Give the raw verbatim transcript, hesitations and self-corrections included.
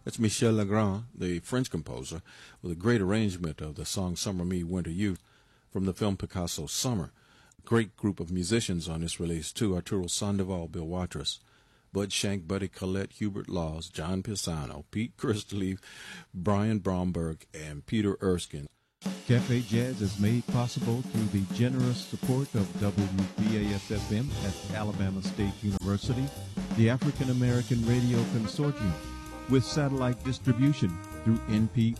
That's Michel Legrand, the French composer, with a great arrangement of the song Summer Me, Winter You from the film Picasso Summer. Great group of musicians on this release, too. Arturo Sandoval, Bill Watrous, Bud Shank, Buddy Collette, Hubert Laws, John Pisano, Pete Christlieb, Brian Bromberg, and Peter Erskine. Cafe Jazz is made possible through the generous support of W B A S F M at Alabama State University, the African American Radio Consortium, with satellite distribution through N P